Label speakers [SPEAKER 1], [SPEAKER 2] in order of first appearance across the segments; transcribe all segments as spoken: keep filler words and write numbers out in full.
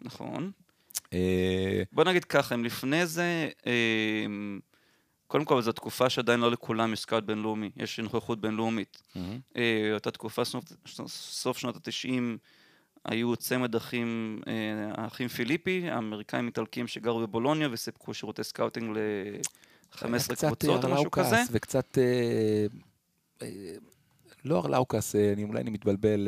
[SPEAKER 1] נכון. בוא נגיד ככה, אם לפני זה, קודם כל, זו תקופה שעדיין לא לכולם יש סקאוט בינלאומי, יש נוכחות בינלאומית. אותה תקופה, סוף שנות ה-תשעים, היו צמד אחים, האחים פיליפי, האמריקאים איטלקים שגרו בבולוניה, וסיפקו שירותי סקאוטינג ל-חמש עשרה קבוצות או משהו כזה.
[SPEAKER 2] וקצת, לא ארלאוקס, אולי אני מתבלבל,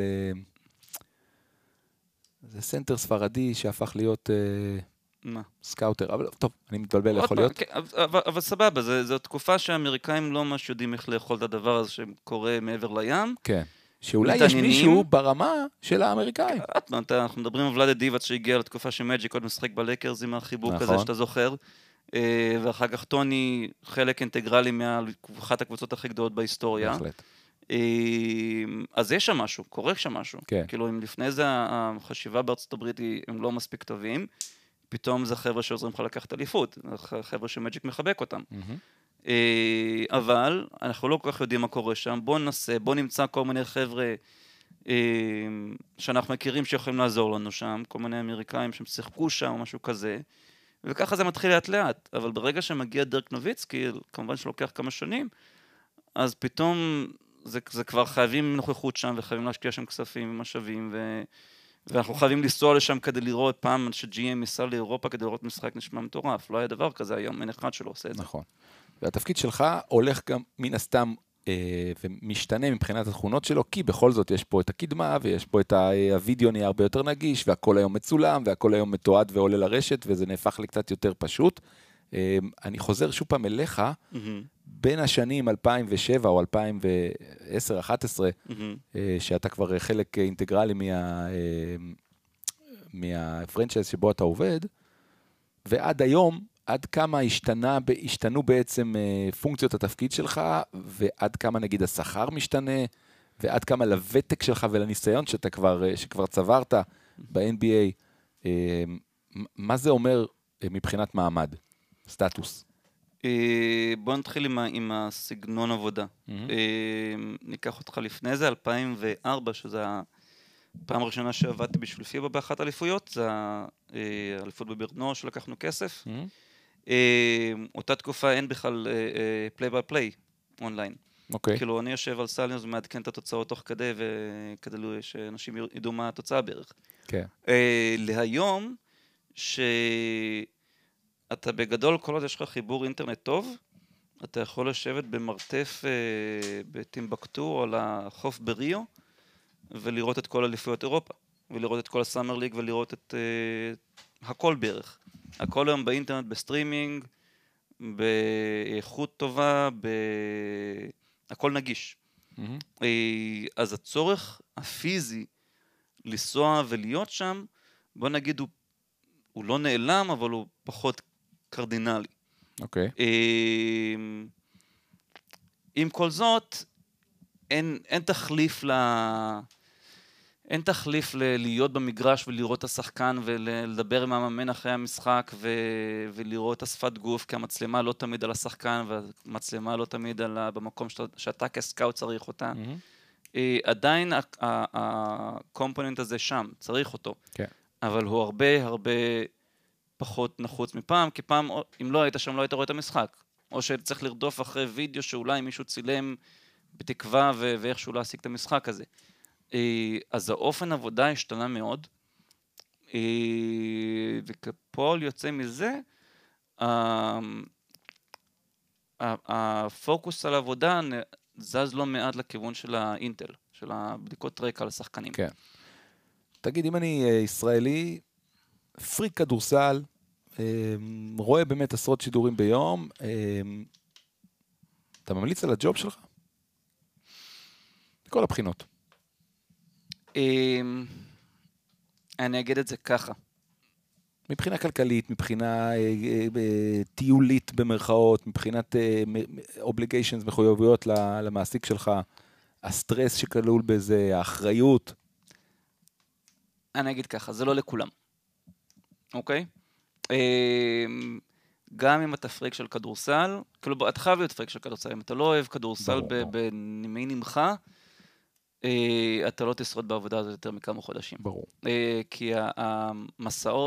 [SPEAKER 2] זה סנטר ספרדי שהפך להיות
[SPEAKER 1] מה?
[SPEAKER 2] סקאוטר, אבל טוב, אני מתבלבל, יכול להיות.
[SPEAKER 1] אבל סבבה, זו תקופה שהאמריקאים לא ממש יודעים איך לאכול את הדבר הזה שקורה מעבר לים.
[SPEAKER 2] כן. שאולי יש מישהו ברמה של האמריקאים.
[SPEAKER 1] אנחנו מדברים על ולאדה דיבאץ שהגיע לתקופה שמג'יק עוד משחק בלקרס עם החיבור כזה שאתה זוכר, ואחר כך טוני חלק אינטגרלי מאחת הקבוצות הכי גדולות בהיסטוריה.
[SPEAKER 2] בהחלט.
[SPEAKER 1] אז יש שם משהו, קורה שם משהו. כאילו אם לפני זה החשיבה בארצות הברית הם לא מספיק טובים, פתאום זה חבר'ה שעוזרים לך לקחת אליפות, חבר'ה שמג'יק מחבק אותם. אבל אנחנו לא כל כך יודעים מה קורה שם, בוא ננסה, בוא נמצא כל מיני חבר'ה שאנחנו מכירים שיכולים לעזור לנו שם, כל מיני אמריקאים שהם שיחקו שם או משהו כזה, וככה זה מתחיל לאט לאט, אבל ברגע שמגיע דרק נוביצקי, כמובן שלוקח כמה שנים, אז פתאום זה, זה כבר חייבים נוכחות שם, וחייבים להשקיע שם כספים ומשאבים, ו... ואנחנו חייבים לנסוע לשם כדי לראות פעם ש-ג'י אם ניסה לאירופה כדי לראות משחק נשמע מטורף. לא היה דבר כזה היום, אין אחד שלא עושה את זה.
[SPEAKER 2] נכון. והתפקיד שלך הולך גם מן הסתם אה, ומשתנה מבחינת התכונות שלו, כי בכל זאת יש פה את הקדמה, ויש פה את הווידאו נהיה הרבה יותר נגיש, והכל היום מצולם, והכל היום מתועד ועולה לרשת, וזה נהפך לקצת יותר פשוט. אה, אני חוזר שוב פעם אליך, mm-hmm. בין השנים אלפיים ושבע או אלפיים ועשר אחת עשרה, mm-hmm. אה, שאתה כבר חלק אינטגרלי מה, אה, מהפרנצ'ייז שבו אתה עובד, ועד היום, עד כמה השתנה, השתנו בעצם פונקציות התפקיד שלך, ועד כמה נגיד השכר משתנה, ועד כמה לוותק שלך ולניסיון שאתה כבר, שכבר צברת ב-אן בי איי, מה זה אומר מבחינת מעמד, סטטוס?
[SPEAKER 1] בוא נתחיל עם, עם הסגנון עבודה. Mm-hmm. ניקח אותך לפני זה, אלפיים וארבע, שזה הפעם הראשונה שעבדתי בשביל פיבה באחת אליפויות, זה האליפות בברנו שלקחנו כסף. Mm-hmm. אותה תקופה אין בכלל פליי ביי פליי אונליין.
[SPEAKER 2] אוקיי.
[SPEAKER 1] כאילו אני יושב על סליונס ומעדכן את התוצאות תוך כדי, וכדי שאנשים ידעו מה התוצאה בערך.
[SPEAKER 2] כן.
[SPEAKER 1] להיום, שאתה בגדול, כל עוד יש לך חיבור אינטרנט טוב, אתה יכול לשבת במרתף בטימבקטו או על החוף בריו, ולראות את כל אליפויות אירופה, ולראות את כל הסאמר ליג, ולראות את הכל בערך. הכל היום באינטרנט, בסטרימינג, באיכות טובה, ב... הכל נגיש. Mm-hmm. אז הצורך הפיזי לנסוע ולהיות שם, בוא נגיד, הוא, הוא לא נעלם, אבל הוא פחות קרדינלי.
[SPEAKER 2] אוקיי. Okay.
[SPEAKER 1] עם כל זאת, אין, אין תחליף ל... אין תחליף ל- להיות במגרש ולראות את השחקן ולדבר עם המאמן אחרי המשחק ו- ולראות את השפת גוף, כי המצלמה לא תמיד על השחקן והמצלמה לא תמיד על ה- במקום שאתה, שאתה כסקאוט צריך אותה. Mm-hmm. עדיין הקומפוננט הזה שם, צריך אותו.
[SPEAKER 2] כן.
[SPEAKER 1] אבל הוא הרבה הרבה פחות נחוץ מפעם, כי פעם, אם לא היית שם, לא היית רואה את המשחק. או שצריך לרדוף אחרי וידאו שאולי מישהו צילם בתקווה ו- ואיכשהו להשיג את המשחק הזה. אז האופן עבודה השתנה מאוד, וכפועל יוצא מזה, הפוקוס על העבודה זז לא מעט לכיוון של האינטל, של הבדיקות רקע לשחקנים.
[SPEAKER 2] כן. תגיד, אם אני ישראלי, פריק כדורסל, רואה באמת עשרות שידורים ביום, אתה ממליץ על הג'וב שלך? בכל הבחינות.
[SPEAKER 1] אני אגיד את זה ככה.
[SPEAKER 2] מבחינה כלכלית, מבחינה טיולית במרכאות, מבחינת obligations, מחויבויות למעסיק שלך, הסטרס שכלול בזה, האחריות.
[SPEAKER 1] אני אגיד ככה, זה לא לכולם. אוקיי? גם אם אתה פריק של כדורסל, כאילו, אתה חייב להיות פריק של כדורסל, אם אתה לא אוהב כדורסל בנימי נמך, אתה לא תשרוד בעבודה הזאת יותר מכמה חודשים.
[SPEAKER 2] ברור.
[SPEAKER 1] כי המסעות